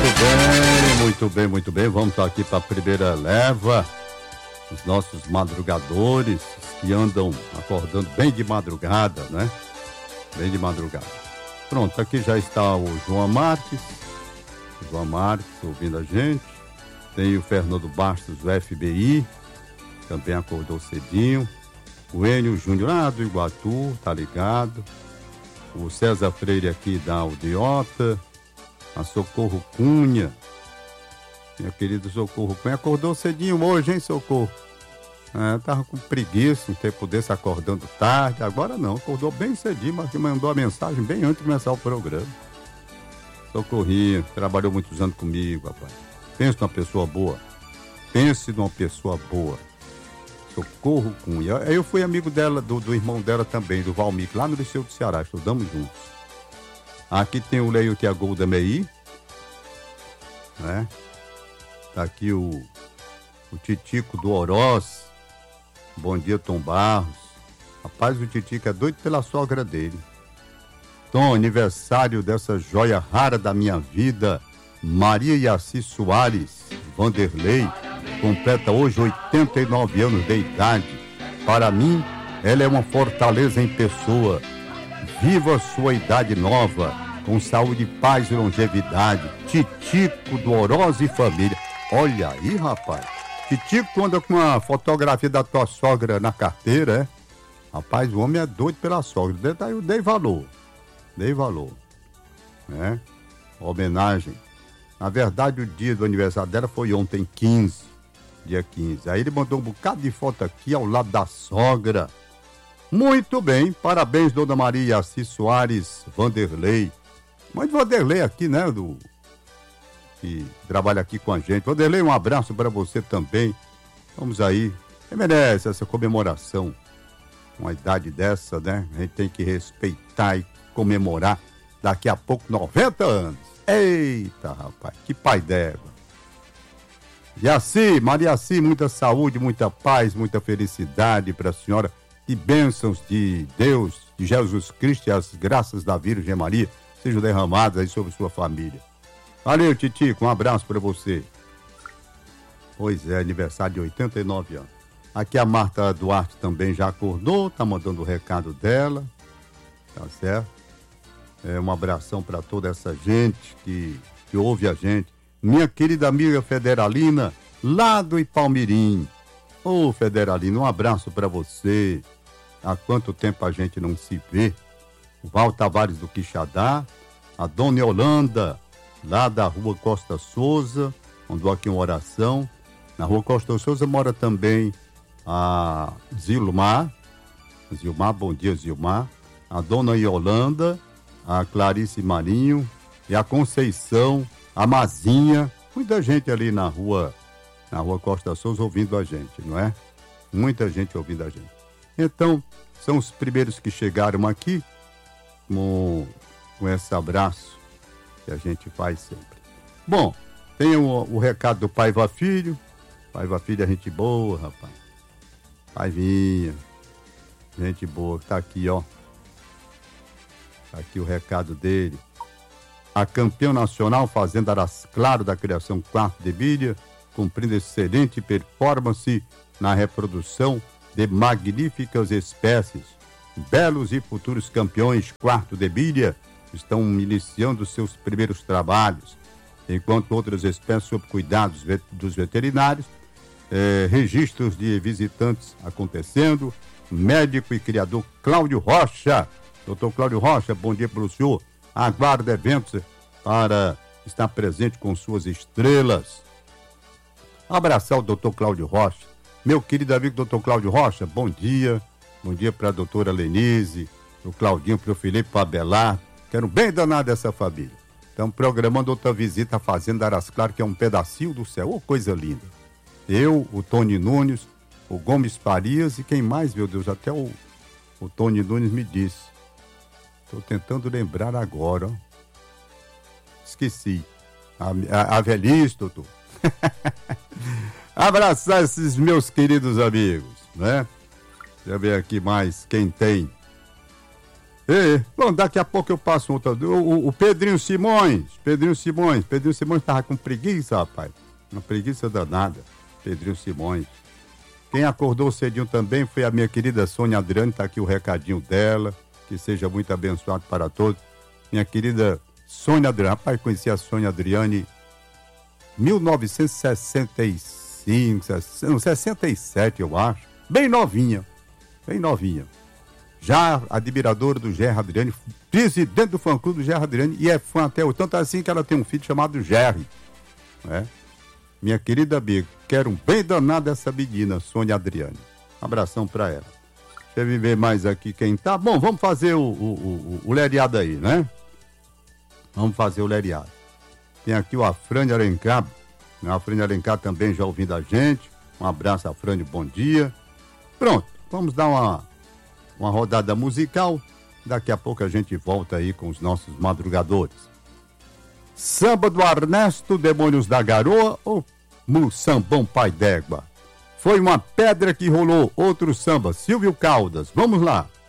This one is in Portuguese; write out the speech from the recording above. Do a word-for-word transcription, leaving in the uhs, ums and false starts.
bem, muito bem, muito bem. Vamos aqui para a primeira leva. Os nossos madrugadores que andam acordando bem de madrugada, né? Bem de madrugada. Pronto, aqui já está o João Marques. O João Marques ouvindo a gente. Tem o Fernando Bastos do F B I. Também acordou cedinho. O Enio Júnior lá do Iguatu, tá ligado? O César Freire aqui da Aldeota. A Socorro Cunha, minha querida Socorro Cunha, acordou cedinho hoje, hein, Socorro? É, tava com preguiça, um tempo desse acordando tarde, agora não, acordou bem cedinho, mas mandou a mensagem bem antes de começar o programa. Socorrinha, trabalhou muitos anos comigo, rapaz. Pense numa pessoa boa, pense numa pessoa boa. Socorro Cunha, eu fui amigo dela, do, do irmão dela também, do Valmir, lá no Liceu do Ceará, estudamos juntos. Aqui tem o Leio Tiago da Mei, né? Tá aqui o, o Titico do Oroz. Bom dia, Tom Barros. Rapaz, o Titico é doido pela sogra dele. Tom, aniversário dessa joia rara da minha vida, Maria Yaci Soares Vanderlei, completa hoje oitenta e nove anos de idade. Para mim, ela é uma fortaleza em pessoa. Viva sua idade nova, com saúde, paz e longevidade. Titico do Oroz e família. Olha aí, rapaz. Titico, tu anda com uma fotografia da tua sogra na carteira, é? Rapaz, o homem é doido pela sogra. Eu dei valor. Dei valor. Né? Homenagem. Na verdade, o dia do aniversário dela foi ontem, quinze. Dia quinze. Aí ele mandou um bocado de foto aqui ao lado da sogra. Muito bem, parabéns, Dona Maria Assis Soares Vanderlei. Mãe de Vanderlei aqui, né, do, que trabalha aqui com a gente. Vanderlei, um abraço para você também. Vamos aí, você merece essa comemoração. Uma idade dessa, né, a gente tem que respeitar e comemorar daqui a pouco noventa anos. Eita, rapaz, que pai dela. Yaci, Maria Assis, muita saúde, muita paz, muita felicidade para a senhora. Que bênçãos de Deus, de Jesus Cristo e as graças da Virgem Maria sejam derramadas aí sobre sua família. Valeu, Titico, um abraço para você. Pois é, aniversário de oitenta e nove anos. Aqui a Marta Duarte também já acordou, tá mandando o recado dela, tá certo? É, um abração para toda essa gente que, que ouve a gente. Minha querida amiga Federalina, lá do Ipalmirim. Ô, oh, Federalina, um abraço para você. Há quanto tempo a gente não se vê? O Val Tavares do Quixadá, a Dona Yolanda, lá da Rua Costa Souza, mandou aqui uma oração. Na Rua Costa Souza mora também a Zilmar. Zilmar, bom dia, Zilmar. A Dona Yolanda, a Clarice Marinho e a Conceição, a Mazinha. Muita gente ali na rua, na Rua Costa Souza ouvindo a gente, não é? Muita gente ouvindo a gente. Então, são os primeiros que chegaram aqui com, com esse abraço que a gente faz sempre. Bom, tem o, o recado do Paiva Filho. Paiva Filho é gente boa, rapaz. Paivinha, gente boa, tá aqui, ó. Tá aqui o recado dele. A campeã nacional Fazenda Aras Claro da criação quarto de bilha, cumprindo excelente performance na reprodução de magníficas espécies. Belos e futuros campeões quarto de bilha estão iniciando seus primeiros trabalhos, enquanto outras espécies sob cuidados dos veterinários, eh, registros de visitantes acontecendo. Médico e criador Cláudio Rocha, doutor Cláudio Rocha, bom dia para o senhor. Aguarda eventos para estar presente com suas estrelas. Abraçar o doutor Cláudio Rocha. Meu querido amigo doutor Cláudio Rocha, bom dia. Bom dia para a doutora Lenise, para o Claudinho, para o Felipe, para a Belar. Quero bem danado essa família. Estamos programando outra visita à Fazenda Aras Claro, que é um pedacinho do céu. Oh, coisa linda. Eu, o Tony Nunes, o Gomes Farias e quem mais, meu Deus, até o, o Tony Nunes me disse. Estou tentando lembrar agora. Ó. Esqueci. A, a, a velhice, doutor. Abraçar esses meus queridos amigos, né? Deixa eu ver aqui mais quem tem. É, bom, daqui a pouco eu passo outra. O, o, o Pedrinho Simões, Pedrinho Simões, Pedrinho Simões tava com preguiça, rapaz. Uma preguiça danada, Pedrinho Simões. Quem acordou cedinho também foi a minha querida Sônia Adriane, tá aqui o recadinho dela, que seja muito abençoado para todos. Minha querida Sônia Adriane, rapaz, conheci a Sônia Adriane em mil novecentos e sessenta e cinco, sessenta e sete, eu acho, bem novinha, bem novinha. Já admiradora do Gerry Adriane, presidente do fã-clube do Gerry Adriane, e é fã até hoje, tanto assim que ela tem um filho chamado Gerry, né? Minha querida amiga, quero um bem danado essa menina, Sônia Adriane. Um abração pra ela. Deixa eu ver mais aqui quem tá. Bom, vamos fazer o, o, o, o leriado aí, né? Vamos fazer o leriado. Tem aqui o Afrânio Alencar, né? A Afrânio Alencar também já ouvindo a gente. Um abraço, Afrânio, bom dia. Pronto, vamos dar uma, uma rodada musical. Daqui a pouco a gente volta aí com os nossos madrugadores. Samba do Ernesto, Demônios da Garoa ou Sambão Pai d'Égua? Foi uma pedra que rolou, outro samba, Silvio Caldas. Vamos lá.